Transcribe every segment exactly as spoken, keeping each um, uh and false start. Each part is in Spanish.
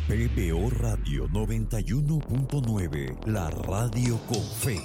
P B O Radio noventa y uno punto nueve, la radio con fe.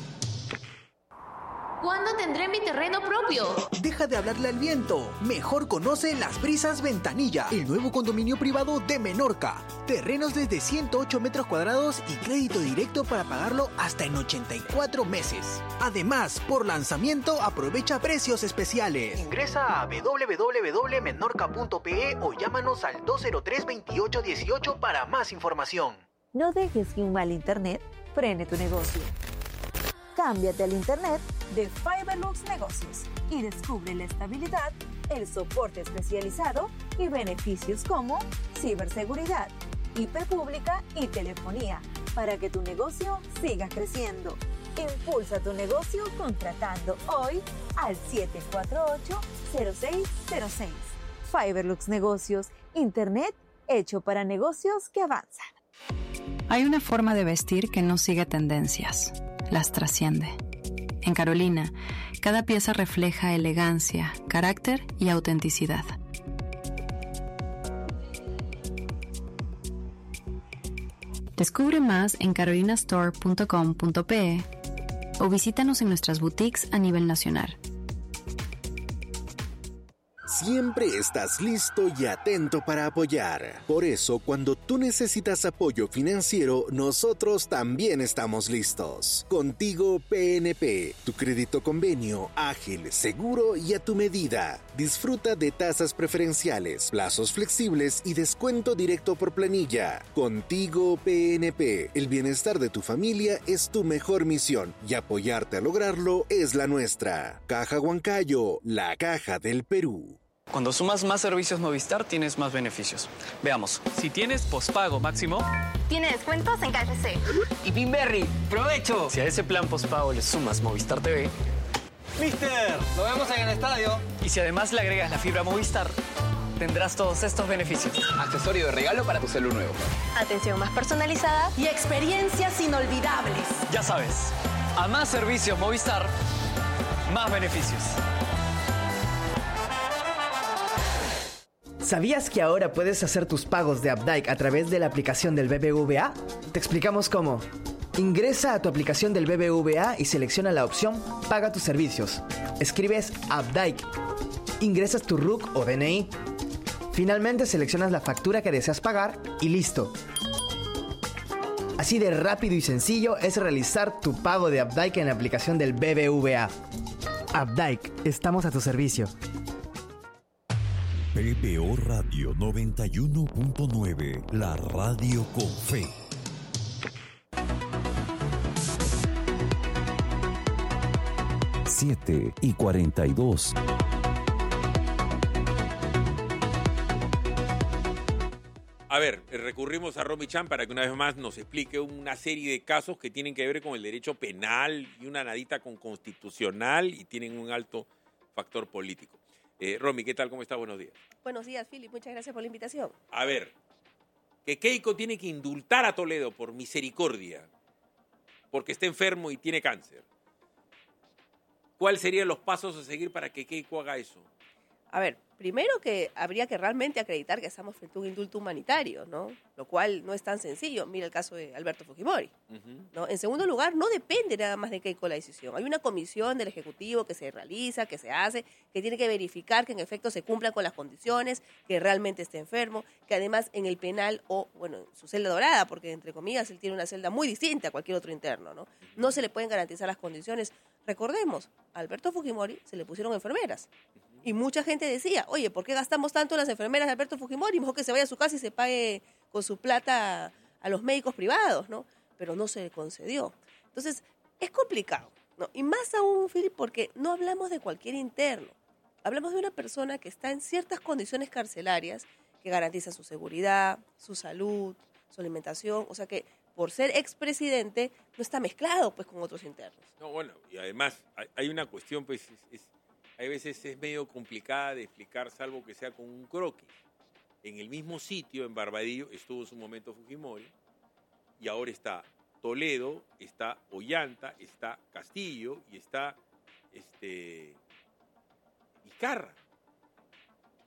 ¿Cuándo tendré mi terreno propio? Deja de hablarle al viento. Mejor conoce Las Brisas Ventanilla, el nuevo condominio privado de Menorca. Terrenos desde ciento ocho metros cuadrados y crédito directo para pagarlo hasta en ochenta y cuatro meses. Además, por lanzamiento aprovecha precios especiales. Ingresa a w w w punto menorca punto p e o llámanos al dos cero tres, veintiocho dieciocho para más información. No dejes que un mal internet frene tu negocio. Cámbiate al internet de Fiberlux Negocios y descubre la estabilidad, el soporte especializado y beneficios como ciberseguridad, I P pública y telefonía para que tu negocio siga creciendo. Impulsa tu negocio contratando hoy al siete cuatro ocho, cero seis cero seis. Fiberlux Negocios, internet hecho para negocios que avanzan. Hay una forma de vestir que no sigue tendencias, las trasciende. En Carolina, cada pieza refleja elegancia, carácter y autenticidad. Descubre más en carolina store punto com punto pe o visítanos en nuestras boutiques a nivel nacional. Siempre estás listo y atento para apoyar. Por eso, cuando tú necesitas apoyo financiero, nosotros también estamos listos. Contigo P N P, tu crédito convenio, ágil, seguro y a tu medida. Disfruta de tasas preferenciales, plazos flexibles y descuento directo por planilla. Contigo P N P, el bienestar de tu familia es tu mejor misión y apoyarte a lograrlo es la nuestra. Caja Huancayo, la caja del Perú. Cuando sumas más servicios Movistar, tienes más beneficios. Veamos. Si tienes pospago máximo, Tiene descuentos en K F C. Y Pinberry, ¡provecho! si a ese plan pospago le sumas Movistar T V, Mister, nos vemos en el estadio. y si además le agregas la fibra Movistar, tendrás todos estos beneficios. Accesorio de regalo para tu celu nuevo. Atención más personalizada y experiencias inolvidables. Ya sabes, a más servicios Movistar, más beneficios. ¿Sabías que ahora puedes hacer tus pagos de Updike a través de la aplicación del B B V A? Te explicamos cómo. Ingresa a tu aplicación del B B V A y selecciona la opción Paga tus servicios. Escribes Updike. Ingresas tu R U C o D N I. Finalmente seleccionas la factura que deseas pagar y listo. Así de rápido y sencillo es realizar tu pago de Updike en la aplicación del B B V A. Updike, estamos a tu servicio. P B O Radio noventa y uno punto nueve, la radio con fe. siete y cuarenta y dos. A ver, recurrimos a Romy Chan para que una vez más nos explique una serie de casos que tienen que ver con el derecho penal y una nadita con constitucional y tienen un alto factor político. Eh, Romy, ¿qué tal? ¿Cómo estás? Buenos días. Buenos días, Philip. Muchas gracias por la invitación. A ver, que Keiko tiene que indultar a Toledo por misericordia, porque está enfermo y tiene cáncer. ¿Cuáles serían los pasos a seguir para que Keiko haga eso? A ver, primero que habría que realmente acreditar que estamos frente a un indulto humanitario, ¿no? Lo cual no es tan sencillo. Mira el caso de Alberto Fujimori, uh-huh. ¿no? En segundo lugar, no depende nada más de Keiko la decisión. Hay una comisión del Ejecutivo que se realiza, que se hace, que tiene que verificar que en efecto se cumplan con las condiciones, que realmente esté enfermo, que además en el penal o, bueno, en su celda dorada, porque entre comillas él tiene una celda muy distinta a cualquier otro interno, ¿no? No se le pueden garantizar las condiciones. Recordemos, a Alberto Fujimori se le pusieron enfermeras. Y mucha gente decía, oye, ¿por qué gastamos tanto en las enfermeras de Alberto Fujimori? Mejor que se vaya a su casa y se pague con su plata a los médicos privados, ¿no? Pero no se le concedió. Entonces, es complicado, ¿no? Y más aún, Philip, porque no hablamos de cualquier interno. Hablamos de una persona que está en ciertas condiciones carcelarias que garantizan su seguridad, su salud, su alimentación. O sea que, por ser expresidente, no está mezclado, pues, con otros internos. No, bueno, y además hay, hay una cuestión, pues, es... es... a veces es medio complicada de explicar, salvo que sea con un croquis. En el mismo sitio, en Barbadillo, estuvo en su momento Fujimori, y ahora está Toledo, está Ollanta, está Castillo, y está este, Vizcarra.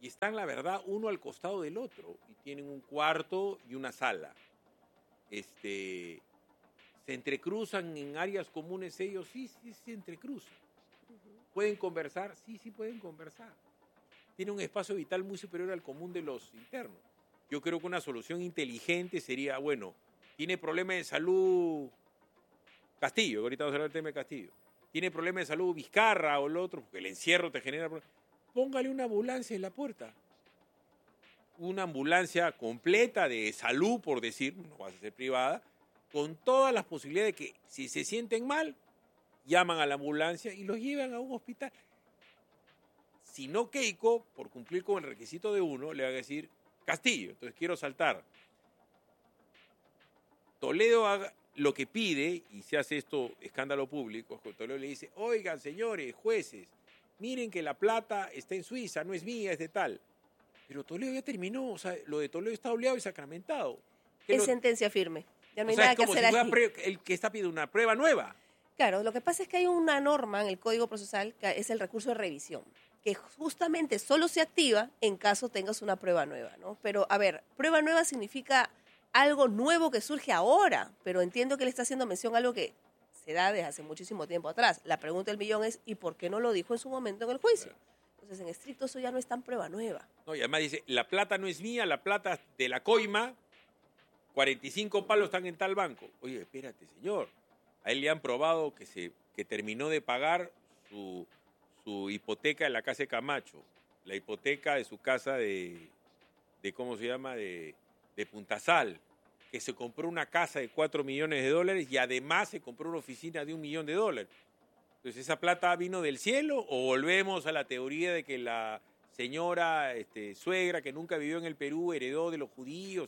y están, la verdad, uno al costado del otro. Y tienen un cuarto y una sala. Este, ¿Se entrecruzan en áreas comunes ellos? Sí, sí, se entrecruzan. ¿Pueden conversar? Sí, sí pueden conversar. Tiene un espacio vital muy superior al común de los internos. Yo creo que una solución inteligente sería, bueno, tiene problemas de salud Castillo, ahorita vamos a hablar del tema de Castillo. Tiene problemas de salud Vizcarra o el otro, porque el encierro te genera problemas. Póngale una ambulancia en la puerta. Una ambulancia completa de salud, por decir, no va a ser privada, con todas las posibilidades de que si se sienten mal, llaman a la ambulancia y los llevan a un hospital. Si no, Keiko, por cumplir con el requisito de uno, le va a decir, Castillo, entonces quiero saltar. Toledo haga lo que pide, y se hace esto escándalo público, Toledo le dice, oigan, señores, jueces, miren que la plata está en Suiza, no es mía, es de tal. Pero Toledo ya terminó, o sea, lo de Toledo está obligado y sacramentado. Es lo... sentencia firme, ya no hay o sea, nada es como que hacer si aquí. fuera pre... el que está pidiendo una prueba nueva. Claro, lo que pasa es que hay una norma en el Código Procesal que es el recurso de revisión, que justamente solo se activa en caso tengas una prueba nueva, ¿no? Pero, a ver, prueba nueva significa algo nuevo que surge ahora, pero entiendo que le está haciendo mención a algo que se da desde hace muchísimo tiempo atrás. La pregunta del millón es, ¿y por qué no lo dijo en su momento en el juicio? Entonces, en estricto, eso ya no es tan prueba nueva. No, y además dice, la plata no es mía, la plata de la coima, cuarenta y cinco palos están en tal banco. Oye, espérate, señor. A él le han probado que, se, que terminó de pagar su, su hipoteca en la casa de Camacho, la hipoteca de su casa de, de ¿cómo se llama?, de, de Puntasal, que se compró una casa de cuatro millones de dólares y además se compró una oficina de un millón de dólares. Entonces, ¿esa plata vino del cielo o volvemos a la teoría de que la señora este, suegra que nunca vivió en el Perú heredó de los judíos?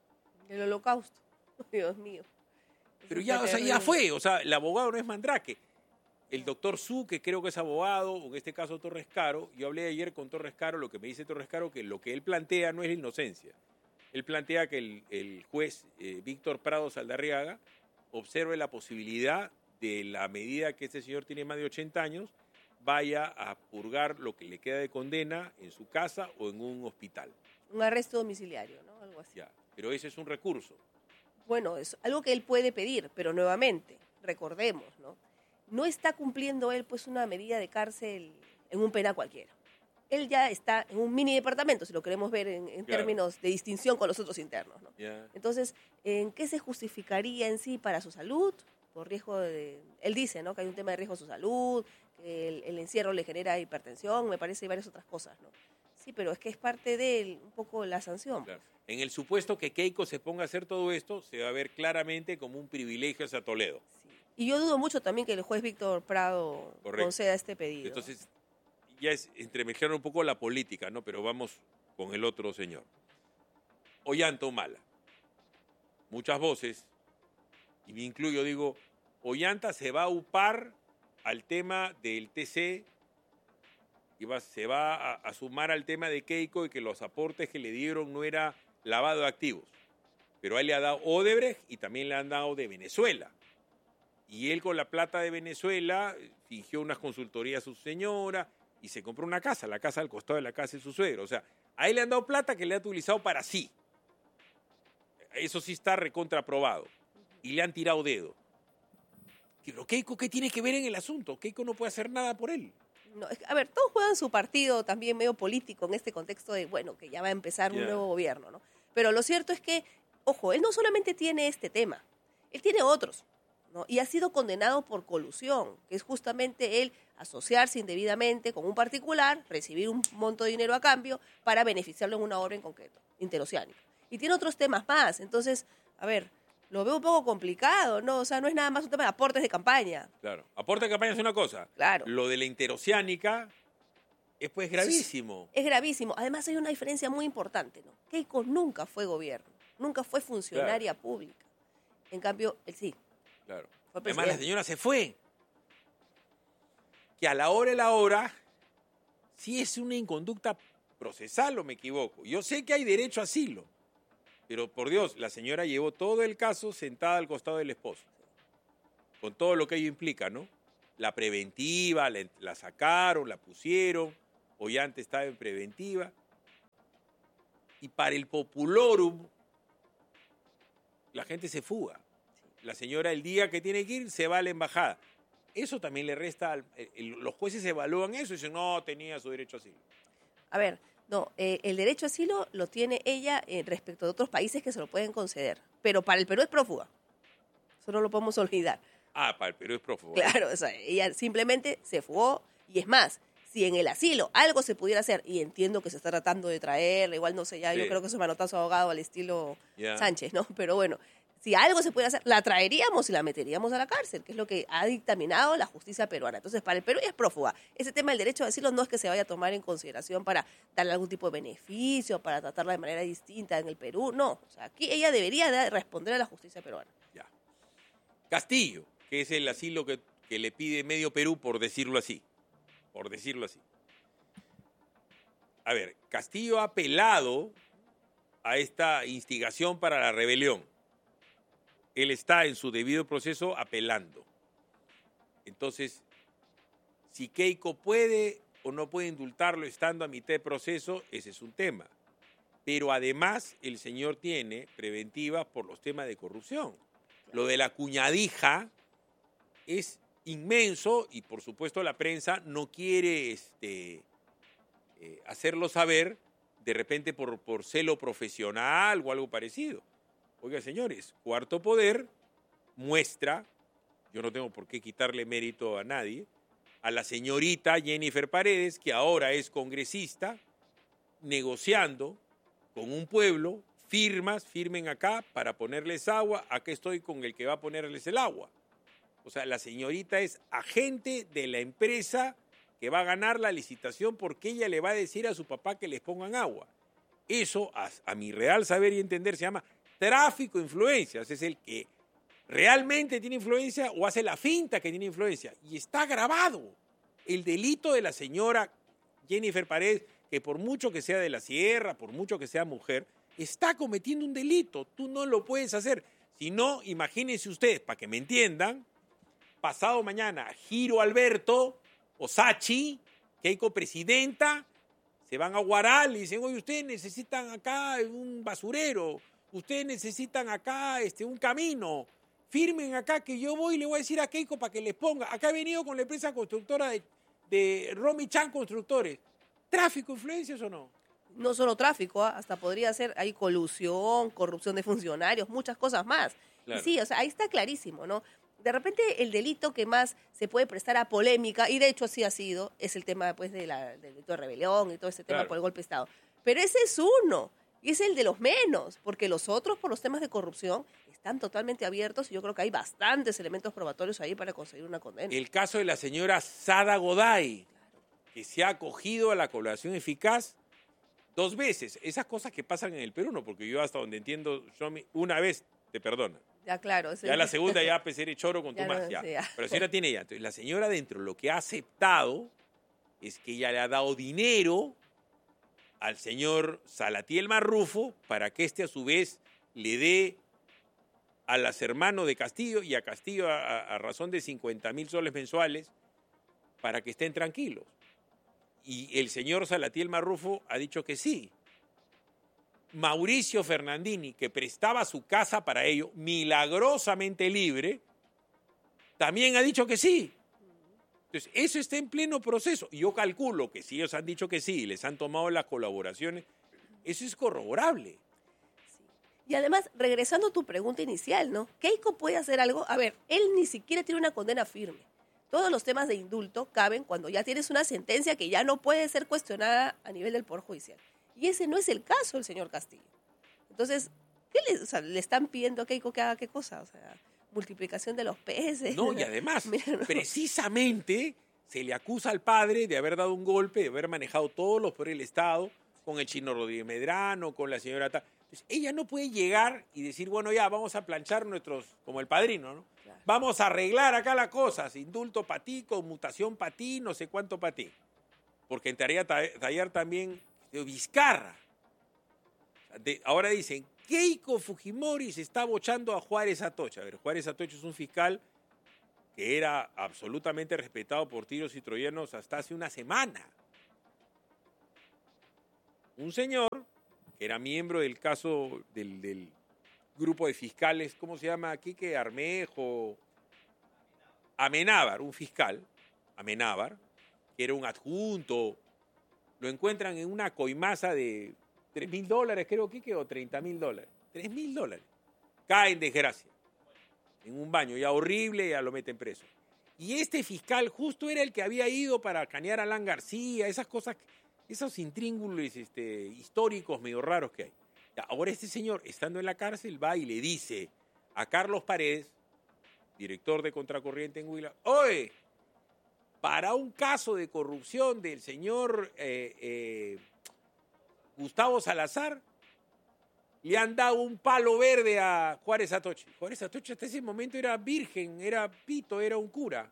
El holocausto, Dios mío. Pero ya, o sea, ya fue, o sea, el abogado no es Mandrake. El doctor Su, que creo que es abogado, o en este caso Torres Caro, yo hablé ayer con Torres Caro, lo que me dice Torres Caro, que lo que él plantea no es la inocencia. Él plantea que el, el juez eh, Víctor Prado Saldarriaga observe la posibilidad de la medida que este señor tiene más de ochenta años, vaya a purgar lo que le queda de condena en su casa o en un hospital. Un arresto domiciliario, ¿no? Algo así. Ya, pero ese es un recurso. Bueno, es algo que él puede pedir, pero nuevamente, recordemos, ¿no? No está cumpliendo él pues una medida de cárcel en un penal cualquiera. Él ya está en un mini departamento, si lo queremos ver en, en Claro. términos de distinción con los otros internos, ¿no? Ya. Entonces, ¿en qué se justificaría en sí para su salud? Por riesgo de... Él dice, ¿no?, que hay un tema de riesgo a su salud, que el, el encierro le genera hipertensión, me parece, y varias otras cosas, ¿no? Sí, pero es que es parte de él, un poco la sanción. Claro. En el supuesto que Keiko se ponga a hacer todo esto, se va a ver claramente como un privilegio hacia Toledo. Y yo dudo mucho también que el juez Víctor Prado Correcto. conceda este pedido. Entonces, ya es entremezclar un poco la política, ¿no? Pero vamos con el otro señor. Ollanta Humala. Muchas voces, y me incluyo, digo, Ollanta se va a upar al tema del T C y va, se va a, a sumar al tema de Keiko y que los aportes que le dieron no era lavado de activos. Pero a él le ha dado Odebrecht y también le han dado de Venezuela. Y él con la plata de Venezuela fingió unas consultorías a su señora y se compró una casa, la casa al costado de la casa de su suegro. O sea, a él le han dado plata que le ha utilizado para sí. Eso sí está recontraprobado. Y le han tirado dedo. Pero Keiko, ¿qué tiene que ver en el asunto? Keiko no puede hacer nada por él. No, es que, a ver, todos juegan su partido también medio político en este contexto de, bueno, que ya va a empezar un Ya. nuevo gobierno, ¿no? Pero lo cierto es que, ojo, él no solamente tiene este tema, él tiene otros, ¿no? Y ha sido condenado por colusión, que es justamente él asociarse indebidamente con un particular, recibir un monto de dinero a cambio para beneficiarlo en una obra en concreto, interoceánica. Y tiene otros temas más, entonces, a ver, lo veo un poco complicado, ¿no? O sea, no es nada más un tema de aportes de campaña. Claro. Aporte de campaña es una cosa. Claro. Lo de la interoceánica es pues gravísimo. Es gravísimo. Además hay una diferencia muy importante, ¿no? Keiko nunca fue gobierno, nunca fue funcionaria pública. En cambio, él sí. Claro. Fue Además, la presidente. señora se fue. Que a la hora de la hora, sí es una inconducta procesal, o me equivoco. Yo sé que hay derecho a asilo, pero por Dios, la señora llevó todo el caso sentada al costado del esposo, con todo lo que ello implica, ¿no? La preventiva, la, la sacaron, la pusieron, Ollanta estaba en preventiva. y para el populorum la gente se fuga. La señora el día que tiene que ir se va a la embajada. Eso también le resta, al, el, los jueces evalúan eso y dicen, no, tenía su derecho a asilo. A ver, no, eh, el derecho a asilo lo tiene ella eh, respecto de otros países que se lo pueden conceder, pero para el Perú es prófuga. Eso no lo podemos olvidar. Ah, para el Perú es prófuga. Claro, o sea, ella simplemente se fugó y es más, si en el asilo algo se pudiera hacer, y entiendo que se está tratando de traer, igual no sé, ya sí. Yo creo que es un manotazo abogado al estilo yeah. Sánchez, ¿no? Pero bueno, si algo se pudiera hacer, la traeríamos y la meteríamos a la cárcel, que es lo que ha dictaminado la justicia peruana. Entonces, para el Perú ella es prófuga. Ese tema del derecho a asilo no es que se vaya a tomar en consideración para darle algún tipo de beneficio, para tratarla de manera distinta en el Perú, no. O sea, aquí ella debería de responder a la justicia peruana. Ya. Castillo, que es el asilo que, que le pide medio Perú, por decirlo así. Por decirlo así. A ver, Castillo ha apelado a esta instigación para la rebelión. Él está en su debido proceso apelando. Entonces, si Keiko puede o no puede indultarlo estando a mitad de proceso, ese es un tema. Pero además, el señor tiene preventivas por los temas de corrupción. Lo de la cuñadija es inmenso y, por supuesto, la prensa no quiere este, eh, hacerlo saber de repente por, por celo profesional o algo parecido. Oiga, señores, Cuarto Poder muestra, yo no tengo por qué quitarle mérito a nadie, a la señorita Jennifer Paredes, que ahora es congresista, negociando con un pueblo, firmas, firmen acá para ponerles agua, acá estoy con el que va a ponerles el agua. O sea, la señorita es agente de la empresa que va a ganar la licitación porque ella le va a decir a su papá que les pongan agua. Eso, a, a mi real saber y entender, se llama tráfico de influencias. Es el que realmente tiene influencia o hace la finta que tiene influencia. Y está grabado el delito de la señora Jennifer Paredes, que por mucho que sea de la sierra, por mucho que sea mujer, está cometiendo un delito. Tú no lo puedes hacer. Si no, imagínense ustedes, para que me entiendan, pasado mañana, Giro Alberto o Sachi, Keiko presidenta, se van a Huaral y dicen, oye, ustedes necesitan acá un basurero, ustedes necesitan acá este, un camino, firmen acá que yo voy y le voy a decir a Keiko para que les ponga. Acá he venido con la empresa constructora de, de Romy Chan Constructores. ¿Tráfico, influencias o no? No solo tráfico, ¿eh? Hasta podría ser, hay colusión, corrupción de funcionarios, muchas cosas más. Claro. Y sí, o sea, ahí está clarísimo, ¿no? De repente el delito que más se puede prestar a polémica, y de hecho así ha sido, es el tema pues, de la, del delito de rebelión y todo ese tema claro. por el golpe de Estado. Pero ese es uno, y es el de los menos, porque los otros por los temas de corrupción están totalmente abiertos y yo creo que hay bastantes elementos probatorios ahí para conseguir una condena. El caso de la señora Sada Goday, claro. que se ha acogido a la colaboración eficaz dos veces. Esas cosas que pasan en el Perú, no, porque yo hasta donde entiendo, una vez te perdona. Ya, claro. Sí. Ya la segunda ya peseré choro con tu ya más, no, ya. Sí, ya. Pero la señora tiene ya. Entonces, la señora dentro lo que ha aceptado es que ella le ha dado dinero al señor Salatiel Marrufo para que éste a su vez le dé a los hermanos de Castillo y a Castillo a, a razón de cincuenta mil soles mensuales para que estén tranquilos. Y el señor Salatiel Marrufo ha dicho que sí. Mauricio Fernandini, que prestaba su casa para ello, milagrosamente libre, también ha dicho que sí. Entonces, eso está en pleno proceso. Y yo calculo que si ellos han dicho que sí y les han tomado las colaboraciones, eso es corroborable. Sí. Y además, regresando a tu pregunta inicial, ¿no? ¿Keiko puede hacer algo? A ver, él ni siquiera tiene una condena firme. Todos los temas de indulto caben cuando ya tienes una sentencia que ya no puede ser cuestionada a nivel del Poder Judicial. Y ese no es el caso del señor Castillo. Entonces, ¿qué le, o sea, le están pidiendo a Keiko que haga qué cosa? O sea, multiplicación de los peces. No, y además, Mira, no. precisamente se le acusa al padre de haber dado un golpe, de haber manejado todos los por el Estado, con el Chino Rodríguez Medrano, con la señora... Entonces, ella no puede llegar y decir, bueno, ya, vamos a planchar nuestros... como el padrino, ¿no? Claro. Vamos a arreglar acá las cosas, indulto para ti, conmutación para ti, no sé cuánto para ti. Porque entraría a tallar también... de Vizcarra. De, ahora dicen, Keiko Fujimori se está bochando a Juárez Atocha. A ver, Juárez Atocha es un fiscal que era absolutamente respetado por tiros y troyanos hasta hace una semana. Un señor que era miembro del caso del, del grupo de fiscales, ¿cómo se llama? Quique Armejo, Amenábar, un fiscal, Amenábar, que era un adjunto, lo encuentran en una coimaza de tres mil dólares, creo, Quique, o treinta mil dólares. tres mil dólares. Cae en desgracia. En un baño ya horrible, ya lo meten preso. Y este fiscal justo era el que había ido para canear a Alan García, esas cosas, esos intríngulos este, históricos medio raros que hay. Ya, ahora este señor, estando en la cárcel, va y le dice a Carlos Paredes, director de Contracorriente en Huila, oye, para un caso de corrupción del señor eh, eh, Gustavo Salazar, le han dado un palo verde a Juárez Atoche. Juárez Atoche hasta ese momento era virgen, era pito, era un cura.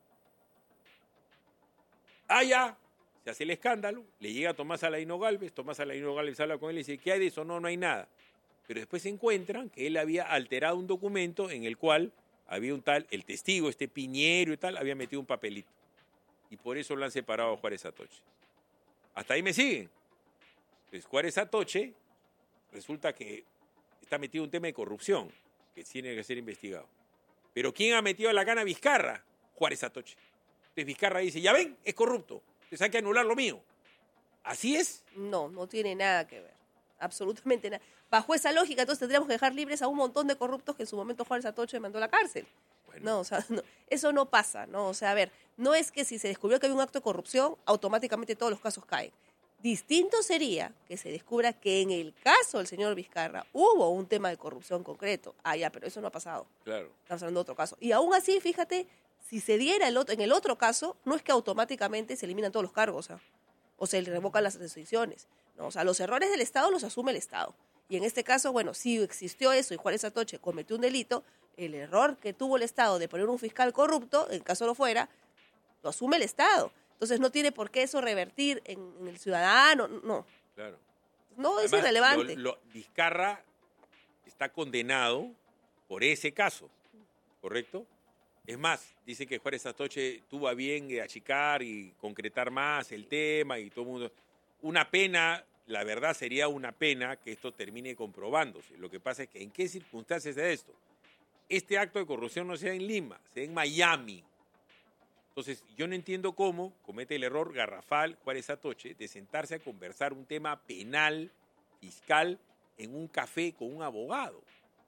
Allá se hace el escándalo, le llega a Tomás Aladino Gálvez, Tomás Aladino Gálvez habla con él y dice, ¿qué hay de eso? No, no hay nada. Pero después se encuentran que él había alterado un documento en el cual había un tal, el testigo, este Piñero y tal, había metido un papelito. Y por eso lo han separado a Juárez Atoche. ¿Hasta ahí me siguen? Pues Juárez Atoche resulta que está metido en un tema de corrupción que tiene que ser investigado. Pero ¿quién ha metido a la cana a Vizcarra? Juárez Atoche. Entonces Vizcarra dice, ya ven, es corrupto, entonces hay que anular lo mío. ¿Así es? No, no tiene nada que ver. Absolutamente nada. Bajo esa lógica, entonces tendríamos que dejar libres a un montón de corruptos que en su momento Juárez Atoche mandó a la cárcel. Bueno. No, o sea, no, eso no pasa, ¿no? O sea, a ver, no es que si se descubrió que había un acto de corrupción, automáticamente todos los casos caen. Distinto sería que se descubra que en el caso del señor Vizcarra hubo un tema de corrupción concreto. Ah, ya, pero eso no ha pasado. Claro. Estamos hablando de otro caso. Y aún así, fíjate, si se diera el otro, en el otro caso, no es que automáticamente se eliminan todos los cargos, ¿eh? O se revocan las decisiones. No, o sea, los errores del Estado los asume el Estado. Y en este caso, bueno, si existió eso y Juárez Atoche cometió un delito, el error que tuvo el Estado de poner un fiscal corrupto, en caso lo fuera, lo asume el Estado. Entonces no tiene por qué eso revertir en, en el ciudadano, no. Claro. No, es Además, irrelevante. Lo, lo, Vizcarra está condenado por ese caso, ¿correcto? Es más, dice que Juárez Atoche tuvo a bien de achicar y concretar más el tema y todo el mundo. Una pena, la verdad sería una pena que esto termine comprobándose. Lo que pasa es que ¿en qué circunstancias es esto? Este acto de corrupción no se da en Lima, se da en Miami. Entonces, yo no entiendo cómo comete el error garrafal Juárez Atoche de sentarse a conversar un tema penal, fiscal, en un café con un abogado.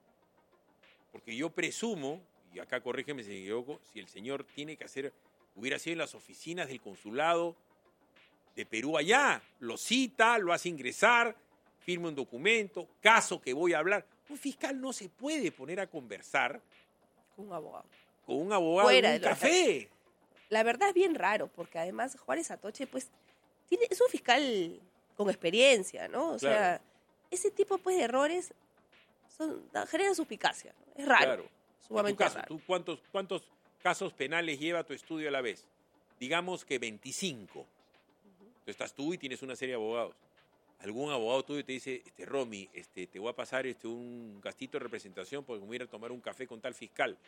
Porque yo presumo, y acá corrígeme si me equivoco, si el señor tiene que hacer, hubiera sido en las oficinas del consulado de Perú allá, lo cita, lo hace ingresar, firma un documento, caso que voy a hablar. Un fiscal no se puede poner a conversar con un abogado. Con un abogado Fuera en un de café. La verdad es bien raro, porque además Juárez Atoche, pues, tiene, es un fiscal con experiencia, ¿no? O Claro. sea, ese tipo pues, de errores son, generan suspicacia, ¿no? Es raro, Claro. sumamente En tu caso, raro. ¿tú cuántos, ¿cuántos casos penales lleva tu estudio a la vez? Digamos que veinticinco. Entonces estás tú y tienes una serie de abogados. Algún abogado tuyo te dice, este Romy, este, te voy a pasar este, un gastito de representación porque me voy a ir a tomar un café con tal fiscal.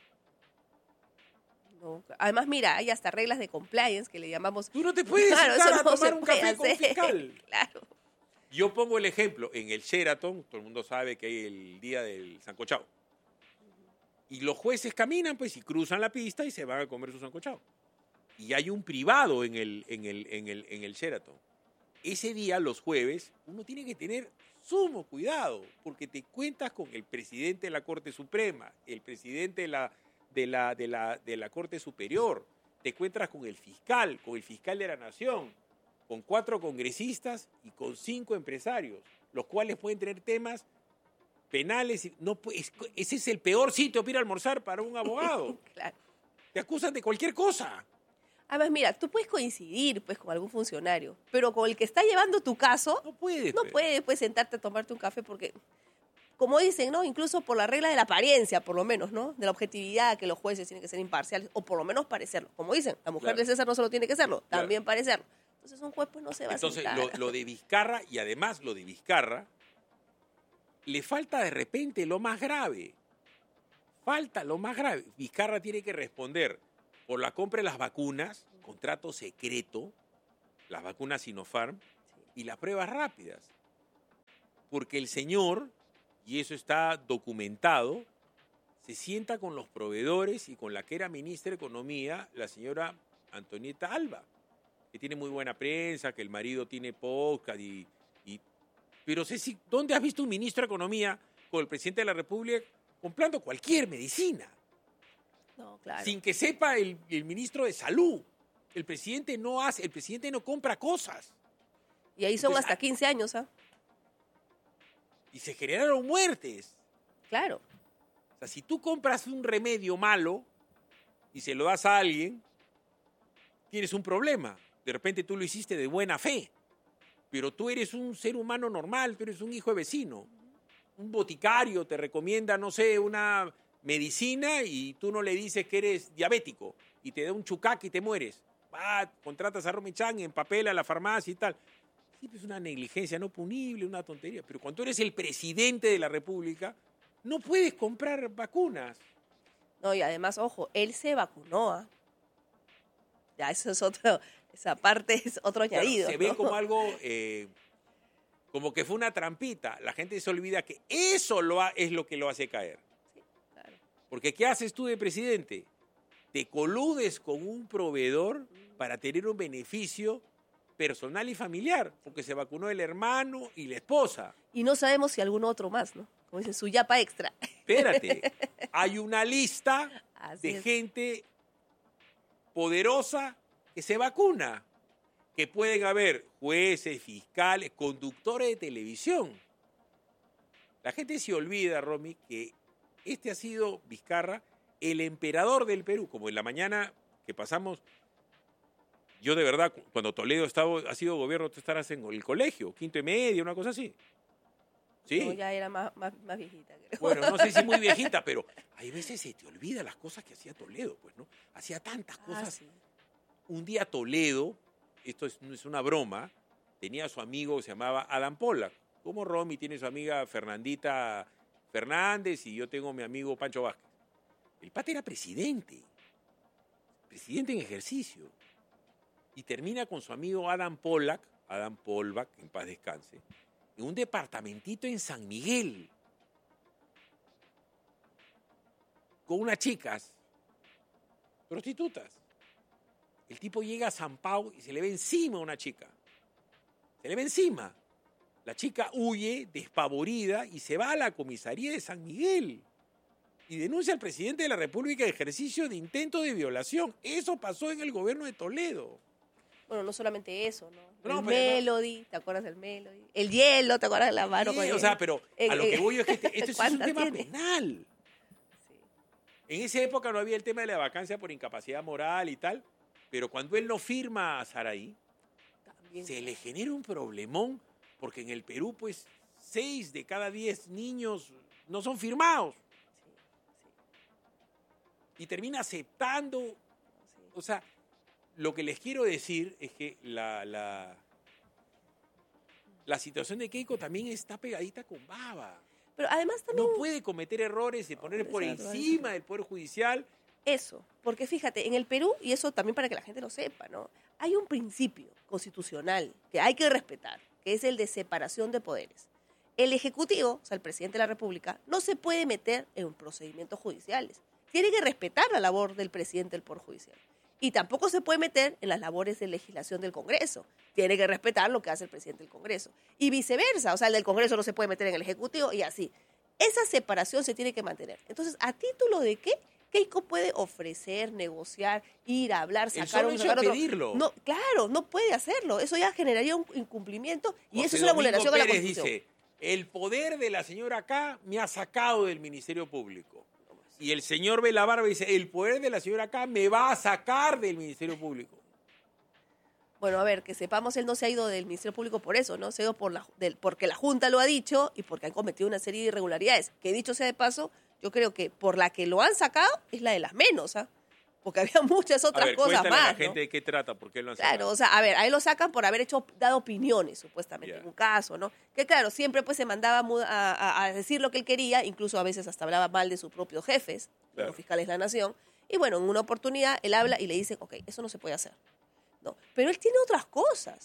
No. Además, mira, hay hasta reglas de compliance que le llamamos. Tú no te puedes Claro, sentar eso a no tomar se un puede café con un hacer. fiscal. Claro. Yo pongo el ejemplo, en el Sheraton, todo el mundo sabe que hay el día del sancochado. Y los jueces caminan, pues, y cruzan la pista y se van a comer su sancochado. Y hay un privado en el, en el, en el, en el Sheraton. Ese día, los jueves, uno tiene que tener sumo cuidado, porque te cuentas con el presidente de la Corte Suprema, el presidente de la, de la, de la, de la Corte Superior, te encuentras con el fiscal, con el fiscal de la Nación, con cuatro congresistas y con cinco empresarios, los cuales pueden tener temas penales. No, es, ese es el peor sitio para ir a almorzar para un abogado. Claro. Te acusan de cualquier cosa. Además, mira, tú puedes coincidir pues con algún funcionario, pero con el que está llevando tu caso, no puedes, no puedes pues, sentarte a tomarte un café porque, como dicen, ¿no? Incluso por la regla de la apariencia, por lo menos, ¿no? De la objetividad, que los jueces tienen que ser imparciales, o por lo menos parecerlo. Como dicen, la mujer Claro. de César no solo tiene que serlo, Claro. también parecerlo. Entonces un juez pues no se va Entonces, a sentar. lo, lo de Vizcarra, y además lo de Vizcarra, le falta de repente lo más grave. Falta lo más grave. Vizcarra tiene que responder por la compra de las vacunas, contrato secreto, las vacunas Sinopharm y las pruebas rápidas. porque el señor, y eso está documentado, se sienta con los proveedores y con la que era ministra de Economía, la señora Antonieta Alba, que tiene muy buena prensa, que el marido tiene podcast y... y pero Ceci, ¿dónde has visto un ministro de Economía con el presidente de la República comprando cualquier medicina? No, claro. Sin que sepa el, el ministro de Salud. El presidente no hace, el presidente no compra cosas. Y ahí son Entonces, hasta quince años, ¿ah? Y se generaron muertes. Claro. O sea, si tú compras un remedio malo y se lo das a alguien, tienes un problema. De repente tú lo hiciste de buena fe. Pero tú eres un ser humano normal, tú eres un hijo de vecino. Un boticario te recomienda, no sé, una medicina y tú no le dices que eres diabético y te da un chucaque y te mueres. Va, contratas a Romichan, empapela a la farmacia y tal. Sí, pues es una negligencia no punible, una tontería. Pero cuando tú eres el presidente de la República, no puedes comprar vacunas. No, y además, ojo, él se vacunó, ¿ah? Ya, eso es otro, esa parte es otro Claro, añadido. se ve ¿no? como algo, eh, como que fue una trampita. La gente se olvida que eso lo ha, es lo que lo hace caer. Sí, claro. Porque ¿qué haces tú de presidente? Te coludes con un proveedor para tener un beneficio personal y familiar, porque se vacunó el hermano y la esposa. Y no sabemos si algún otro más, ¿no? Como dicen, su yapa extra. Espérate, hay una lista Así de es. gente poderosa que se vacuna, que pueden haber jueces, fiscales, conductores de televisión. La gente se olvida, Romy, que este ha sido, Vizcarra, el emperador del Perú, como en la mañana que pasamos. Yo de verdad, cuando Toledo estaba, ha sido gobierno, tú estarás en el colegio, quinto y medio, una cosa así. Sí. Yo ya era más, más, más viejita, creo. Bueno, no sé si muy viejita, pero hay veces se te olvida las cosas que hacía Toledo, pues, ¿no? Hacía tantas Ah, cosas. sí. Un día Toledo, esto es, no es una broma, tenía a su amigo, se llamaba Adam Pollack. Como Romy tiene su amiga Fernandita Fernández y yo tengo mi amigo Pancho Vázquez. El pata era presidente, presidente en ejercicio. Y termina con su amigo Adam Pollack, Adam Polvac, en paz descanse, en un departamentito en San Miguel, con unas chicas, prostitutas. El tipo llega a San Pau y se le ve encima a una chica. Se le ve encima. La chica huye despavorida y se va a la comisaría de San Miguel y denuncia al presidente de la República de ejercicio de intento de violación. Eso pasó en el gobierno de Toledo. Bueno, no solamente eso, ¿no? No, el pero no. Melody, ¿te acuerdas del Melody? El hielo, ¿te acuerdas de la mano? Sí, con o el- sea, pero a lo Eh, que eh, voy yo es que este, este es un ¿cuántas tema tiene? penal. En esa época no había el tema de la vacancia por incapacidad moral y tal, pero cuando él no firma a Saraí, También. se le genera un problemón, porque en el Perú, pues, seis de cada diez niños no son firmados. Y termina aceptando. O sea, lo que les quiero decir es que la, la, la situación de Keiko también está pegadita con baba. Pero además también No puede cometer errores de poner por exacto, encima del Poder Judicial. eso, porque fíjate, en el Perú, y eso también para que la gente lo sepa, ¿no? Hay un principio constitucional que hay que respetar, que es el de separación de poderes. El Ejecutivo, o sea, el presidente de la República, no se puede meter en procedimientos judiciales. Tiene que respetar la labor del presidente del Poder Judicial. Y tampoco se puede meter en las labores de legislación del Congreso. Tiene que respetar lo que hace el presidente del Congreso. Y viceversa, o sea, el del Congreso no se puede meter en el Ejecutivo y así. Esa separación se tiene que mantener. Entonces, ¿a título de qué? Keiko puede ofrecer, negociar, ir a hablar, El sacar solo un hecho de sacar otro. pedirlo. No, claro, no puede hacerlo. Eso ya generaría un incumplimiento y José eso es una Domingo vulneración a la Pérez Constitución. dice, el poder de la señora acá me ha sacado del Ministerio Público. Y el señor Belabarba dice, el poder de la señora acá me va a sacar del Ministerio Público. Bueno, a ver, que sepamos, él no se ha ido del Ministerio Público por eso, ¿no? Se ha ido por la, del, porque la Junta lo ha dicho y porque han cometido una serie de irregularidades. Que dicho sea de paso, yo creo que por la que lo han sacado es la de las menos, ¿ah? Porque había muchas otras a ver, cosas cuéntale a más, la gente ¿no? de qué trata, por qué lo han Claro, sacado. o sea, a ver, ahí lo sacan por haber hecho, dado opiniones, supuestamente, Ya. en un caso, ¿no? Que claro, siempre pues se mandaba mu- a, a- a decir lo que él quería, incluso a veces hasta hablaba mal de sus propios jefes, Claro. los fiscales de la nación. Y bueno, en una oportunidad él habla y le dice, ok, eso no se puede hacer. No, pero él tiene otras cosas.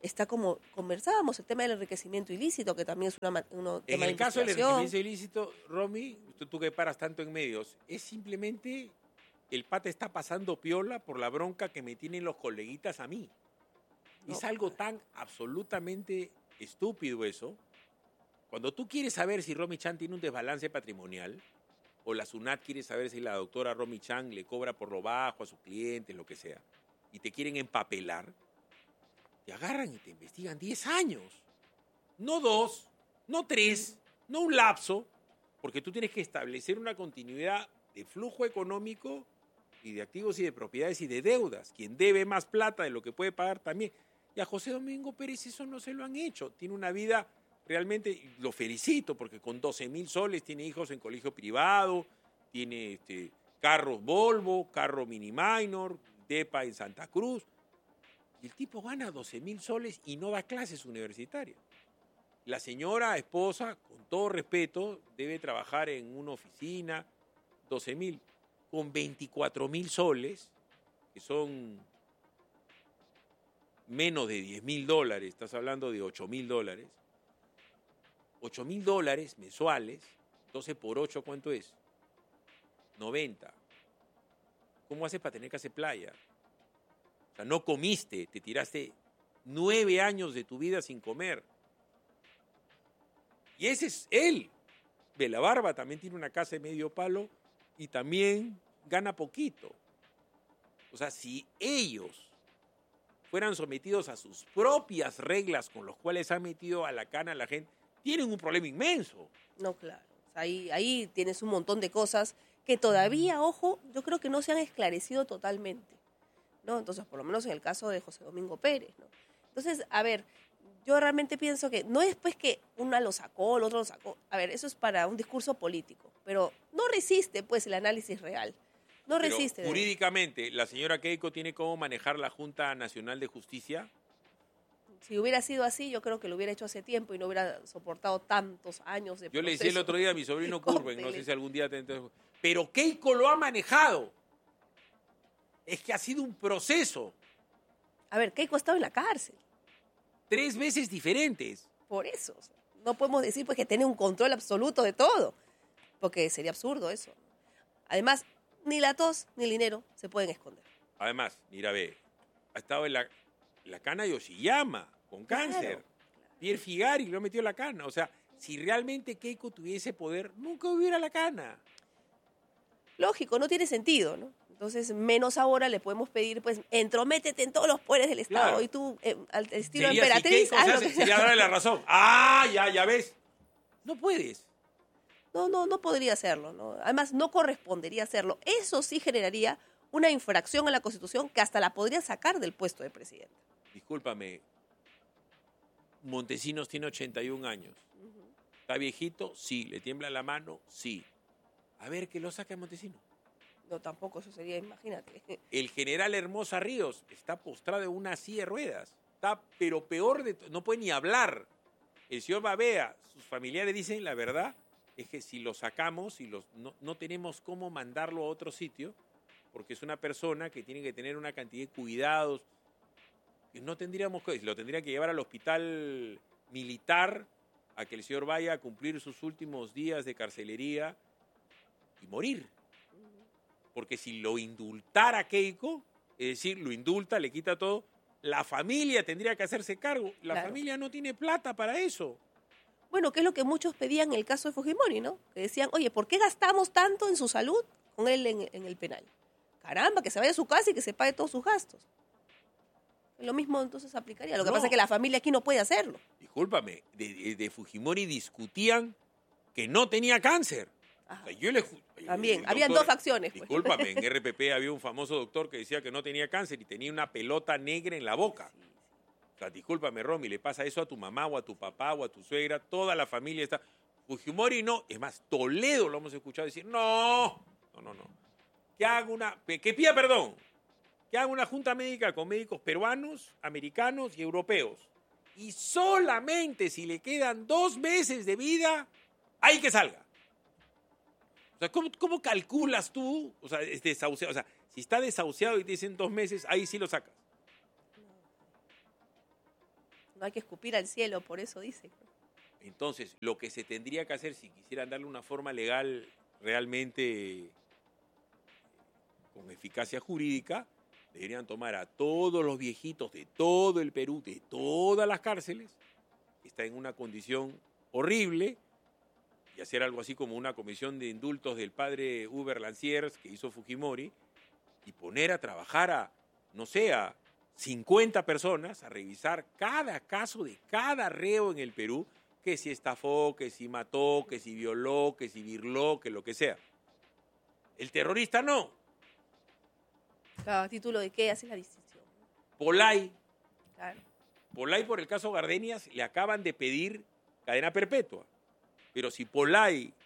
Está como conversábamos, el tema del enriquecimiento ilícito, que también es una, un En tema el de caso del investigación. enriquecimiento ilícito, Romy, tú, tú que paras tanto en medios, es simplemente el pata está pasando piola por la bronca que me tienen los coleguitas a mí. No, es algo tan absolutamente estúpido eso. Cuando tú quieres saber si Romy Chan tiene un desbalance patrimonial, o la SUNAT quiere saber si la doctora Romy Chan le cobra por lo bajo a sus clientes, lo que sea, y te quieren empapelar, te agarran y te investigan diez años. No dos, no tres, no un lapso, porque tú tienes que establecer una continuidad de flujo económico y de activos y de propiedades y de deudas. Quien debe más plata de lo que puede pagar también. Y a José Domingo Pérez eso no se lo han hecho. Tiene una vida realmente, lo felicito, porque con doce mil soles tiene hijos en colegio privado, tiene este, carros Volvo, carro Mini Minor, depa en Santa Cruz. Y el tipo gana doce mil soles y no da clases universitarias. La señora esposa, con todo respeto, debe trabajar en una oficina, doce mil, con veinticuatro mil soles, que son menos de diez mil dólares, estás hablando de ocho mil dólares. ocho mil dólares mensuales, doce por ocho, ¿cuánto es? noventa. ¿Cómo haces para tener que hacer playa? O sea, no comiste, te tiraste nueve años de tu vida sin comer. Y ese es él. Belabarba también tiene una casa de medio palo y también gana poquito. O sea, si ellos fueran sometidos a sus propias reglas con los cuales han metido a la cana a la gente, tienen un problema inmenso. No, claro. Ahí, ahí tienes un montón de cosas que todavía, ojo, yo creo que no se han esclarecido totalmente, ¿no? Entonces, por lo menos en el caso de José Domingo Pérez, ¿no? Entonces, a ver, yo realmente pienso que no es pues que una lo sacó, el otro lo sacó. A ver, eso es para un discurso político, pero no resiste pues el análisis real. No Pero resiste. jurídicamente, ¿la señora Keiko tiene cómo manejar la Junta Nacional de Justicia? Si hubiera sido así, yo creo que lo hubiera hecho hace tiempo y no hubiera soportado tantos años de Yo le decía proceso. el otro día a mi sobrino Curven, no Cómpele. sé si algún día te... Pero Keiko lo ha manejado. Es que ha sido un proceso. A ver, Keiko ha estado en la cárcel. Tres veces diferentes. Por eso. O sea, no podemos decir pues que tiene un control absoluto de todo, porque sería absurdo eso. Además, ni la tos ni el dinero se pueden esconder. Además, mira, ve, ha estado en la, la cana Yoshiyama, con cáncer. Claro. Pierre Figari lo metió en la cana. O sea, si realmente Keiko tuviese poder, nunca hubiera la cana. Lógico, no tiene sentido, ¿no? Entonces, menos ahora le podemos pedir, pues, entrométete en todos los poderes del Estado. Claro. Y tú, eh, al estilo Sería, emperatriz, si Keiko haz se lo hace, que sería darle la razón. Ah, ya, ya ves. No puedes. No, no, no podría hacerlo, ¿no? Además, no correspondería hacerlo. Eso sí generaría una infracción a la Constitución que hasta la podría sacar del puesto de presidente. Discúlpame, Montesinos tiene ochenta y un años. ¿Está viejito? Sí. ¿Le tiembla la mano? Sí. A ver, que lo saque a Montesinos. No, tampoco eso sería, imagínate. El general Hermosa Ríos está postrado en una silla de ruedas. Está, pero peor de todo, no puede ni hablar. El señor Babea, sus familiares dicen la verdad, es que si lo sacamos, y los, no, no tenemos cómo mandarlo a otro sitio, porque es una persona que tiene que tener una cantidad de cuidados, que no tendríamos que, lo tendría que llevar al hospital militar a que el señor vaya a cumplir sus últimos días de carcelería y morir. Porque si lo indultara Keiko, es decir, lo indulta, le quita todo, la familia tendría que hacerse cargo. La Claro. familia no tiene plata para eso. Bueno, que es lo que muchos pedían en el caso de Fujimori, ¿no? Que decían, oye, ¿por qué gastamos tanto en su salud con él en, en el penal? Caramba, que se vaya a su casa y que se pague todos sus gastos. Lo mismo entonces aplicaría. Lo que No. pasa es que la familia aquí no puede hacerlo. Discúlpame, de, de- de Fujimori discutían que no tenía cáncer. Ajá. O sea, yo le ju- También, el habían doctor- dos facciones. Pues. Discúlpame, en R P P había un famoso doctor que decía que no tenía cáncer y tenía una pelota negra en la boca. Sí, sí. O sea, discúlpame, Romy, le pasa eso a tu mamá o a tu papá o a tu suegra, toda la familia está... Fujimori no, es más, Toledo lo hemos escuchado decir, no, no, no, no. Que haga una, que pida perdón, que haga una junta médica con médicos peruanos, americanos y europeos. Y solamente si le quedan dos meses de vida, hay que salga. O sea, ¿cómo, cómo calculas tú? O sea, es desahuciado. O sea, si está desahuciado y te dicen dos meses, ahí sí lo sacas. No hay que escupir al cielo, por eso dice. Entonces, lo que se tendría que hacer si quisieran darle una forma legal realmente con eficacia jurídica, deberían tomar a todos los viejitos de todo el Perú, de todas las cárceles, que están en una condición horrible, y hacer algo así como una comisión de indultos del padre Uber Lanciers que hizo Fujimori, y poner a trabajar a, no sé, a cincuenta personas a revisar cada caso de cada reo en el Perú, que si estafó, que si mató, que si violó, que si birló, que lo que sea. El terrorista no. ¿A título de qué hace la distinción? Polay. Claro. Polay, por el caso Gardenias, le acaban de pedir cadena perpetua. Pero si Polay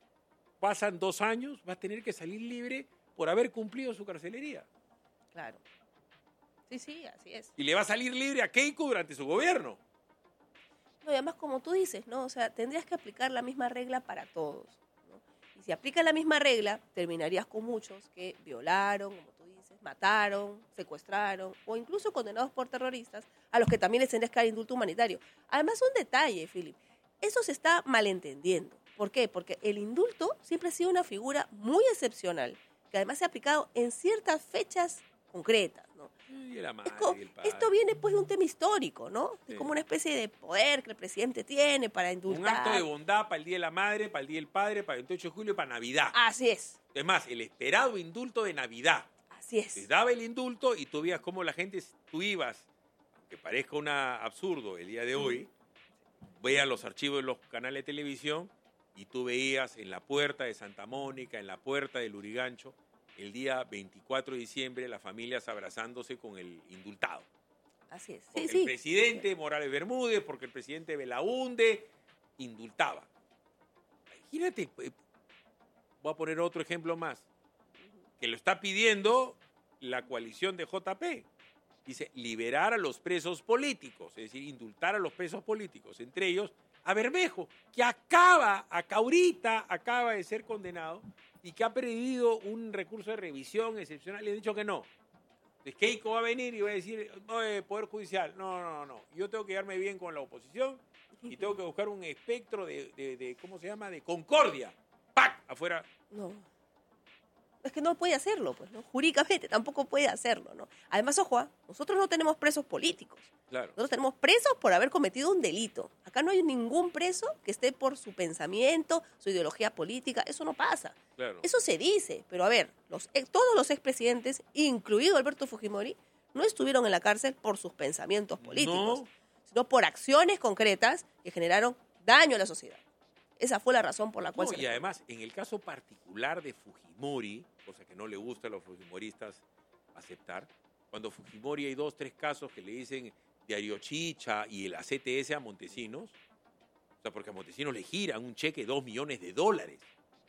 pasan dos años, va a tener que salir libre por haber cumplido su carcelería. Claro. Sí, sí, así es. Y le va a salir libre a Keiko durante su gobierno. No, y además, como tú dices, ¿no? O sea, tendrías que aplicar la misma regla para todos, ¿no? Y si aplicas la misma regla, terminarías con muchos que violaron, como tú dices, mataron, secuestraron, o incluso condenados por terroristas, a los que también les tendrías que dar indulto humanitario. Además, un detalle, Philip, eso se está malentendiendo. ¿Por qué? Porque el indulto siempre ha sido una figura muy excepcional, que además se ha aplicado en ciertas fechas concretas, ¿no? Y la madre, Es como, y el padre. esto viene pues de un tema histórico, ¿no? Sí. Es como una especie de poder que el presidente tiene para indultar. Un acto de bondad para el Día de la Madre, para el Día del Padre, para el veintiocho de julio y para Navidad. Así es. Es más, el esperado indulto de Navidad. Así es. Te daba el indulto y tú veías cómo la gente, tú ibas, aunque parezca un absurdo el día de hoy, veías los archivos de los canales de televisión y tú veías en la puerta de Santa Mónica, en la puerta del Lurigancho, el día veinticuatro de diciembre, las familias abrazándose con el indultado. Así es. Porque Sí, sí. el presidente Morales Bermúdez, porque el presidente Belaúnde indultaba. Imagínate, voy a poner otro ejemplo más, que lo está pidiendo la coalición de J P. Dice, liberar a los presos políticos, es decir, indultar a los presos políticos, entre ellos a Bermejo, que acaba, acá ahorita acaba de ser condenado y que ha perdido un recurso de revisión excepcional. Le han dicho que no. Entonces Keiko va a venir y va a decir, no, eh, Poder Judicial, no, no, no, yo tengo que llevarme bien con la oposición y tengo que buscar un espectro de, de, de ¿cómo se llama?, de concordia. ¡Pac! Afuera. No. Es que no puede hacerlo, pues, ¿no? Jurídicamente tampoco puede hacerlo, ¿no? Además, ojo, ¿eh? Nosotros no tenemos presos políticos. Claro. Nosotros tenemos presos por haber cometido un delito. Acá no hay ningún preso que esté por su pensamiento, su ideología política. Eso no pasa. Claro. Eso se dice. Pero a ver, los, todos los expresidentes, incluido Alberto Fujimori, no estuvieron en la cárcel por sus pensamientos políticos, No. sino por acciones concretas que generaron daño a la sociedad. Esa fue la razón por la cual No, se y le- además, en el caso particular de Fujimori, cosa que no le gusta a los fujimoristas aceptar, cuando Fujimori hay dos, tres casos que le dicen Diario Chicha y el A C T S a Montesinos, o sea, porque a Montesinos le giran un cheque de dos millones de dólares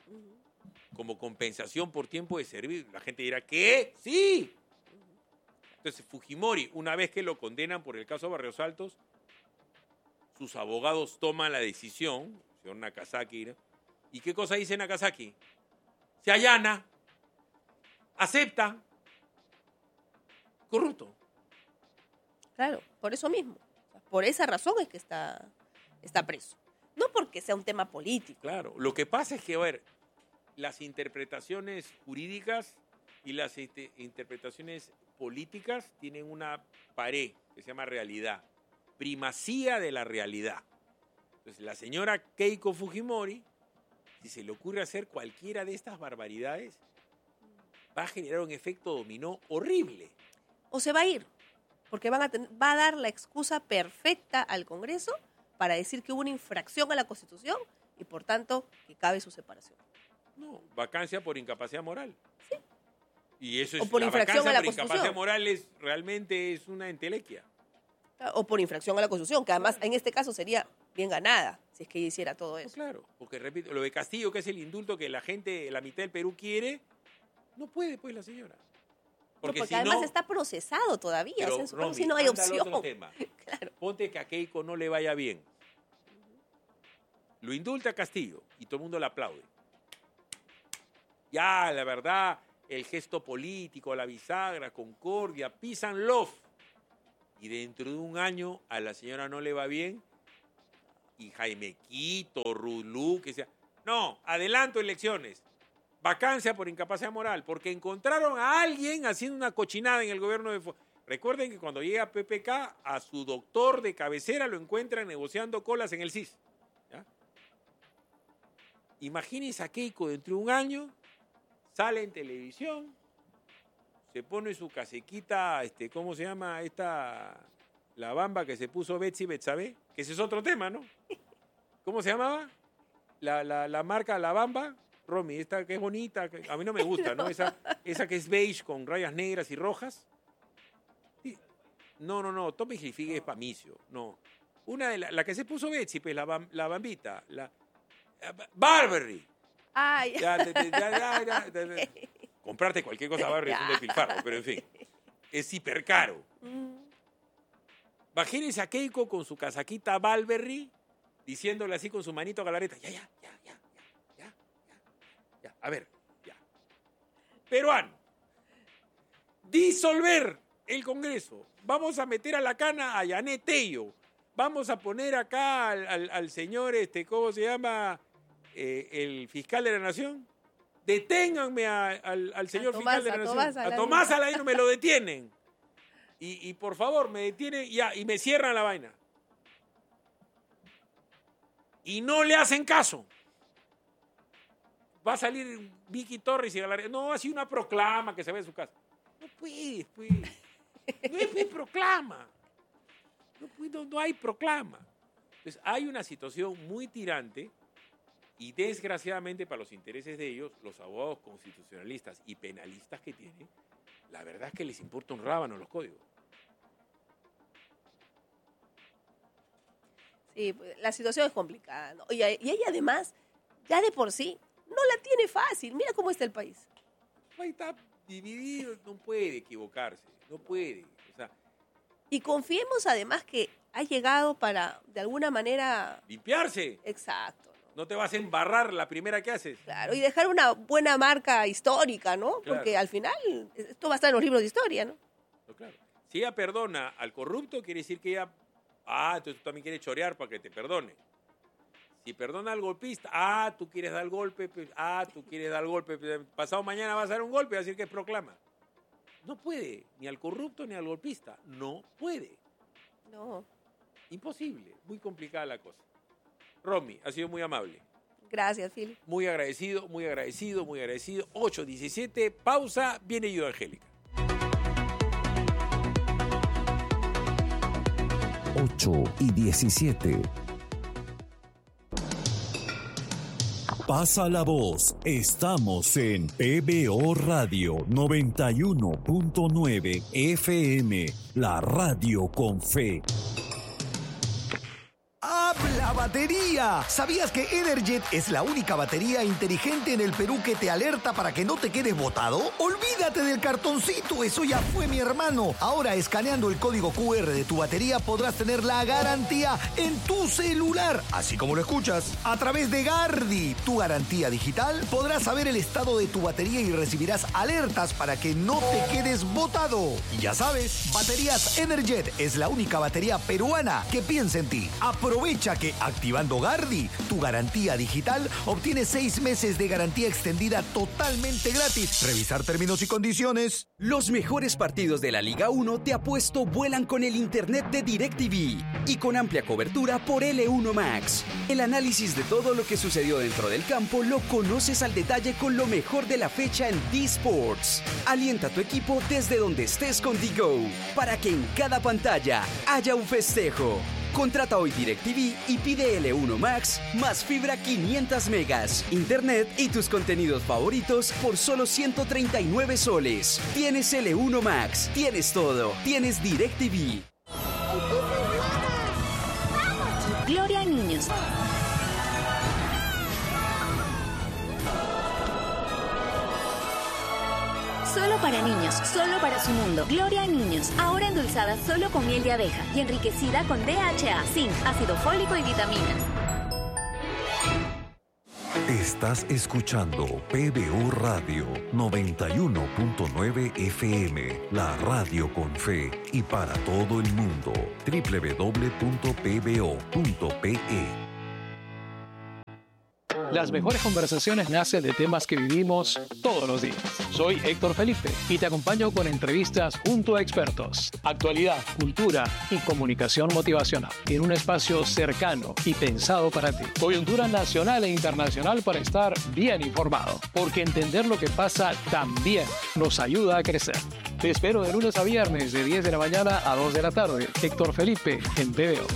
como compensación por tiempo de servir. La gente dirá, ¿qué? ¡Sí! Entonces, Fujimori, una vez que lo condenan por el caso Barrios Altos, sus abogados toman la decisión, señor Nakazaki, ¿no? ¿Y qué cosa dice Nakazaki? Se allana, acepta, corrupto. Claro, por eso mismo. O sea, por esa razón es que está, está preso. No porque sea un tema político. Claro, lo que pasa es que, a ver, las interpretaciones jurídicas y las este, interpretaciones políticas tienen una pared que se llama realidad, primacía de la realidad. Entonces, la señora Keiko Fujimori, si se le ocurre hacer cualquiera de estas barbaridades, va a generar un efecto dominó horrible. O se va a ir, porque van a tener, va a dar la excusa perfecta al Congreso para decir que hubo una infracción a la Constitución y, por tanto, que cabe su separación. No, vacancia por incapacidad moral. Sí. Y eso es, O por la infracción vacancia a la por Constitución. incapacidad moral es, realmente es una entelequia. O por infracción a la Constitución, que además en este caso sería bien ganada si es que ella hiciera todo eso. Claro, porque repito, lo de Castillo, que es el indulto que la gente, la mitad del Perú quiere, no puede pues la señora. Porque, Porque, si además no, está procesado todavía. pero, o sea, en su caso Romy, sí no hay anda al opción. otro tema. Claro. Ponte que a Keiko no le vaya bien. Lo indulta Castillo y todo el mundo le aplaude. Ya, la verdad, el gesto político, la bisagra, concordia, peace and love. y dentro de un año a la señora no le va bien y Jaime Quito, Rulú, que sea, no, adelanto elecciones, vacancia por incapacidad moral, porque encontraron a alguien haciendo una cochinada en el gobierno de... Recuerden que cuando llega P P K, a su doctor de cabecera lo encuentran negociando colas en el C I S. ¿Ya? Imagínense a Keiko dentro de un año, sale en televisión, se pone su casequita, este, ¿cómo se llama esta? La bamba que se puso Betsy Betsabe, que ese es otro tema, ¿no? ¿Cómo se llamaba? La, la, la marca La Bamba, Romy, esta que es bonita, que a mí no me gusta, ¿no? Esa, esa que es beige con rayas negras y rojas. No, no, no, Tommy Hilfiger es Pamicio, no. Una de la, la que se puso Betsy, pues, la, bam, la bambita, la... Burberry. Ay. Ya, ya, ya, ya, ya, ya, ya. Comprarte cualquier cosa Burberry es un despilfarro, pero en fin, es hiper caro. Mm. Imagínense a Keiko con su casaquita Burberry, diciéndole así con su manito a Galareta, ya, ya, ya, ya, ya, ya, ya, a ver, ya. Peruano, disolver el Congreso, vamos a meter a la cana a Yané Tello, vamos a poner acá al, al, al señor, este, ¿cómo se llama? Eh, el fiscal de la Nación. Deténganme a, al, al señor Tomás, fiscal de la a Nación. Tomás A Tomás Aladino me lo detienen. Y, y por favor, me detienen ya, y me cierran la vaina. Y no le hacen caso. Va a salir Vicky Torres y Galareta. No, así una proclama que se ve en su casa. No puede, pues. No es, es proclama. No, no, no hay proclama. Entonces, hay una situación muy tirante y desgraciadamente para los intereses de ellos, los abogados constitucionalistas y penalistas que tienen, la verdad es que les importa un rábano los códigos. Sí, la situación es complicada, ¿no? Y, y ella además, ya de por sí, no la tiene fácil. Mira cómo está el país. Ahí está dividido, no puede equivocarse, no puede. O sea, y confiemos además que ha llegado para, de alguna manera... limpiarse. Exacto. No te vas a embarrar la primera que haces. Claro, y dejar una buena marca histórica, ¿no? Claro. Porque al final esto va a estar en los libros de historia, ¿no? No, claro. Si ella perdona al corrupto, quiere decir que ella... Ah, entonces tú también quieres chorear para que te perdone. Si perdona al golpista, ah, tú quieres dar el golpe, pues, ah, tú quieres dar el golpe. Pues, pasado mañana vas a dar un golpe y va a decir que es proclama. No puede, ni al corrupto ni al golpista. No puede. No. Imposible, muy complicada la cosa. Romy, ha sido muy amable. Gracias, Phil. Muy agradecido, muy agradecido, muy agradecido. ocho diecisiete, pausa, viene Yuda Angélica. ocho y diecisiete. Pasa la voz, estamos en P B O Radio noventa y uno punto nueve F M, la radio con fe. ¡Habla batería! ¿Sabías que Energet es la única batería inteligente en el Perú que te alerta para que no te quedes botado? ¡Olvídate del cartoncito! Eso ya fue, mi hermano. Ahora, escaneando el código Q R de tu batería, podrás tener la garantía en tu celular. Así como lo escuchas. A través de Gardi, tu garantía digital, podrás saber el estado de tu batería y recibirás alertas para que no te quedes botado. Y ya sabes, Baterías Energet es la única batería peruana que piensa en ti. Aprovecha que activando Gardi, tu garantía digital, obtienes seis meses de garantía extendida totalmente gratis. Revisar términos y condiciones. Los mejores partidos de la Liga uno te apuesto vuelan con el internet de DirecTV y con amplia cobertura por L uno Max. El análisis de todo lo que sucedió dentro del campo lo conoces al detalle con lo mejor de la fecha en D-Sports. Alienta a tu equipo desde donde estés con D-Go para que en cada pantalla haya un festejo. Contrata hoy DirecTV y pide L uno Max más fibra quinientos megas, internet y tus contenidos favoritos por solo ciento treinta y nueve soles. Tienes L uno Max, tienes todo, tienes DirecTV. Gloria a niños. Solo para niños, solo para su mundo. Gloria a niños, ahora endulzada solo con miel de abeja y enriquecida con D H A, zinc, ácido fólico y vitaminas. Estás escuchando P B O Radio noventa y uno punto nueve F M, la radio con fe y para todo el mundo. doble u doble u doble u punto p b o punto p e. Las mejores conversaciones nacen de temas que vivimos todos los días. Soy Héctor Felipe y te acompaño con entrevistas junto a expertos, actualidad, cultura y comunicación motivacional en un espacio cercano y pensado para ti. Coyuntura nacional e internacional para estar bien informado, porque entender lo que pasa también nos ayuda a crecer. Te espero de lunes a viernes de diez de la mañana a dos de la tarde. Héctor Felipe en P B O.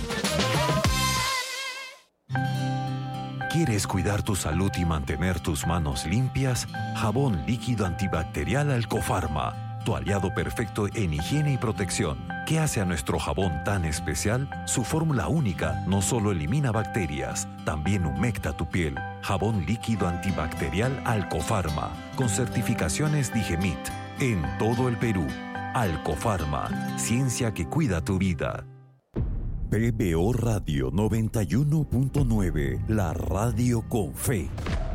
¿Quieres cuidar tu salud y mantener tus manos limpias? Jabón líquido antibacterial Alcofarma, tu aliado perfecto en higiene y protección. ¿Qué hace a nuestro jabón tan especial? Su fórmula única no solo elimina bacterias, también humecta tu piel. Jabón líquido antibacterial Alcofarma, con certificaciones Digemit, en todo el Perú. Alcofarma, ciencia que cuida tu vida. P B O Radio noventa y uno punto nueve, la radio con fe.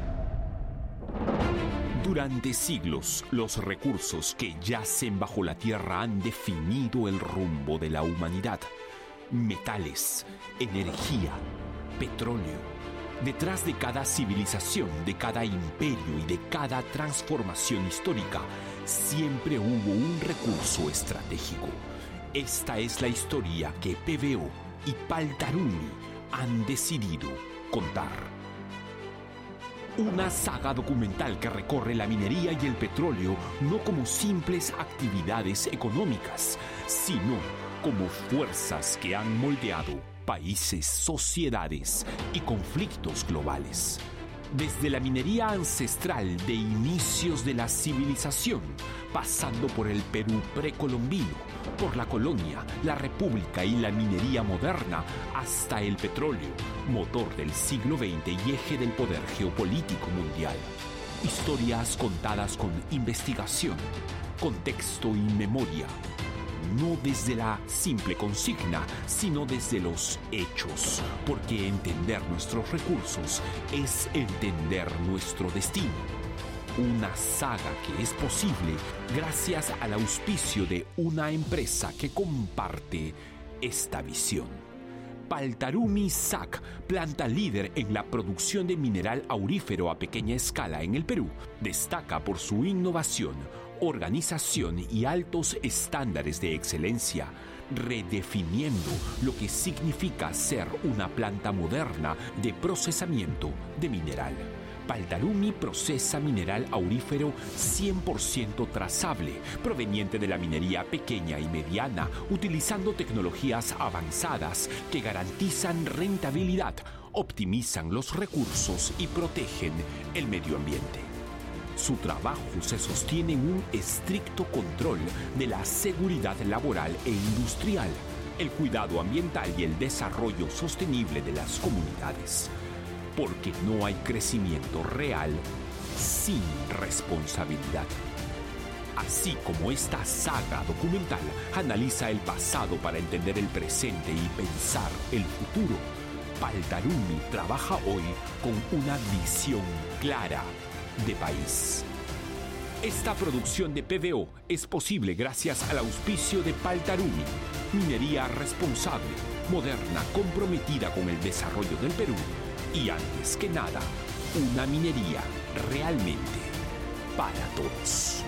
Durante siglos, los recursos que yacen bajo la tierra han definido el rumbo de la humanidad. Metales, energía, petróleo. Detrás de cada civilización, de cada imperio y de cada transformación histórica, siempre hubo un recurso estratégico. Esta es la historia que P B O y Paltarumi han decidido contar. Una saga documental que recorre la minería y el petróleo no como simples actividades económicas, sino como fuerzas que han moldeado países, sociedades y conflictos globales. Desde la minería ancestral de inicios de la civilización, pasando por el Perú precolombino, por la colonia, la república y la minería moderna, hasta el petróleo, motor del siglo veinte y eje del poder geopolítico mundial. Historias contadas con investigación, contexto y memoria. No desde la simple consigna, sino desde los hechos, porque entender nuestros recursos es entender nuestro destino. Una saga que es posible gracias al auspicio de una empresa que comparte esta visión. Paltarumi S A C, planta líder en la producción de mineral aurífero a pequeña escala en el Perú, destaca por su innovación, organización y altos estándares de excelencia, redefiniendo lo que significa ser una planta moderna de procesamiento de mineral. Paltarumi procesa mineral aurífero cien por ciento trazable, proveniente de la minería pequeña y mediana, utilizando tecnologías avanzadas que garantizan rentabilidad, optimizan los recursos y protegen el medio ambiente. Su trabajo se sostiene en un estricto control de la seguridad laboral e industrial, el cuidado ambiental y el desarrollo sostenible de las comunidades. Porque no hay crecimiento real sin responsabilidad. Así como esta saga documental analiza el pasado para entender el presente y pensar el futuro, Paltarumi trabaja hoy con una visión clara de país. Esta producción de P B O es posible gracias al auspicio de Paltarumi, minería responsable, moderna, comprometida con el desarrollo del Perú y, antes que nada, una minería realmente para todos.